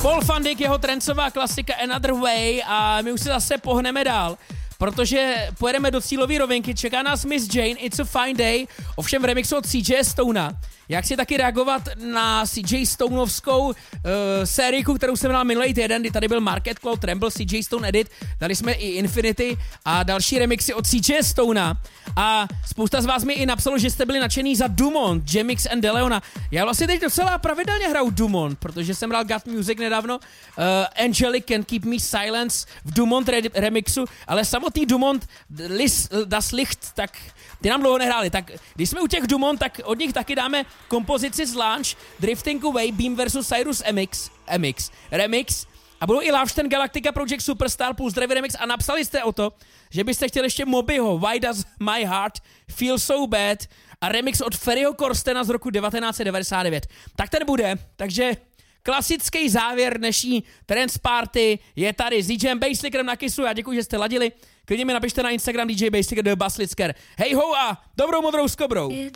Paul van Dyk, jeho trencová klasika Another Way a my už se zase pohneme dál, protože pojedeme do cílové rovinky, čeká nás Miss Jane, It's a Fine Day, ovšem v remixu od CJ Stona. Jak si taky reagovat na CJ Stoneovskou sériku, kterou jsem dal minulý týden, kdy tady byl Market Cloud Tremble, CJ Stone Edit, dali jsme i Infinity a další remixy od CJ Stona a spousta z vás mi i napsalo, že jste byli nadšený za Dumont, Jemix and DeLeona. Já vlastně teď docela pravidelně hraju Dumont, protože jsem hrál Got Music nedávno, Angelic Can Keep Me Silence v Dumont remixu, ale samotný Dumont Das Licht, tak ty nám dlouho nehráli, tak když jsme u těch Dumont, tak od nich taky dáme kompozici z Launch, Drifting Away, Beam vs. Cyrus MX, remix a budou i Lavsten Galactica Project Superstar plus Drive remix a napsali jste o to, že byste chtěli ještě Mobyho Why Does My Heart Feel So Bad a remix od Ferryho Korstena z roku 1999. Tak ten bude, takže klasický závěr dnešní Trance Party je tady s DJem Basslickerem na Kissu. Já děkuji, že jste ladili. Klidně mi napište na Instagram DJ Basslicker do Basslicker. Hej ho a dobrou modrou s kobrou.